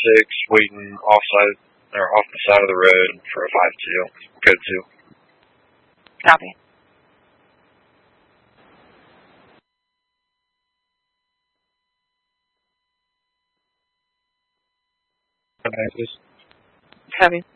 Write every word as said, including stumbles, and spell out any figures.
six, waiting off side or off the side of the road for a five two. Code two. Copy. Analysis. Copy.